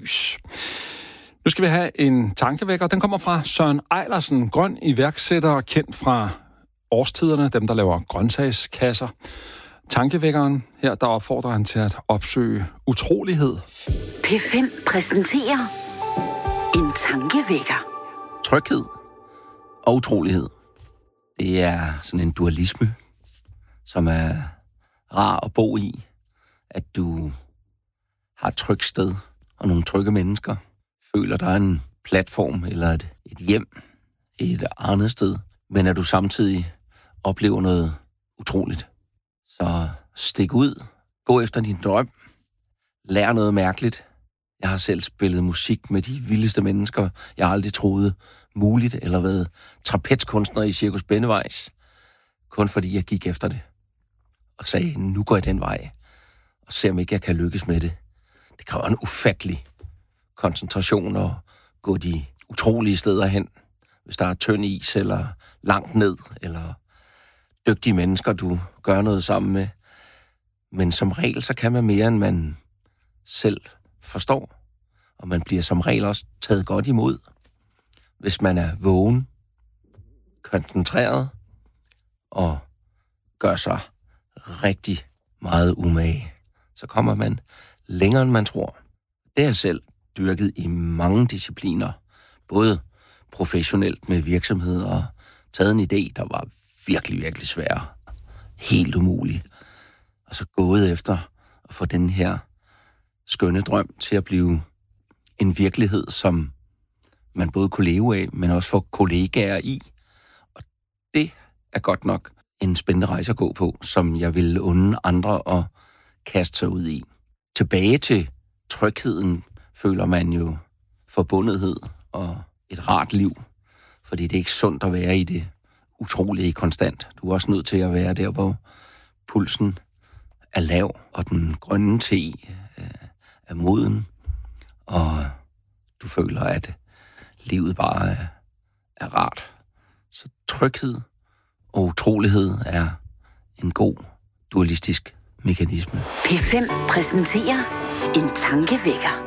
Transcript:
lys. Nu skal vi have en tankevækker. Den kommer fra Søren Eilersen, grøn iværksætter, kendt fra Årstiderne, dem der laver grøntsagskasser. Tankevækkeren her, der opfordrer han til at opsøge utrolighed. P5 præsenterer en tankevækker. Tryghed og utrolighed. Det er sådan en dualisme, som er rar at bo i. At du har et trygt sted og nogle trygge mennesker. Føler, der er en platform eller et hjem et andet sted. Men at du samtidig oplever noget utroligt. Så stik ud. Gå efter din drøm. Lær noget mærkeligt. Jeg har selv spillet musik med de vildeste mennesker, jeg aldrig troede muligt, eller været trapezkunstner i Cirkus Bennevejs. Kun fordi jeg gik efter det. Og sagde, nu går jeg den vej. Og ser om ikke jeg kan lykkes med det. Det kræver en ufattelig koncentration og gå de utrolige steder hen. Hvis der er tynd is, eller langt ned, eller dygtige mennesker, du gør noget sammen med. Men som regel, så kan man mere, end man selv forstår. Og man bliver som regel også taget godt imod. Hvis man er vågen, koncentreret og gør sig rigtig meget umage, så kommer man længere, end man tror. Det er selv dyrket i mange discipliner. Både professionelt med virksomhed og taget en idé, der var virkelig, virkelig svær. Helt umulig. Og så gået efter at få den her skønne drøm til at blive en virkelighed, som man både kunne leve af, men også få kollegaer i. Og det er godt nok en spændende rejse at gå på, som jeg ville unde andre at kaste sig ud i. Tilbage til trygheden føler man jo forbundethed og et rart liv, fordi det er ikke sundt at være i det utrolige konstant. Du er også nødt til at være der, hvor pulsen er lav, og den grønne te er moden, og du føler, at livet bare er rart. Så tryghed og utrolighed er en god dualistisk mekanisme. P5 præsenterer en tankevækker.